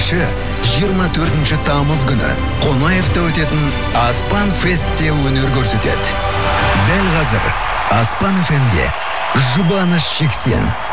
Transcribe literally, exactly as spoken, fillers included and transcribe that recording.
кеші жиырма төртінші тамыз күні Қонаевта өтетін Аспан Фестте өнер көрсетеді. Дәл қазір Аспан эф эмде жұбаныш шексен.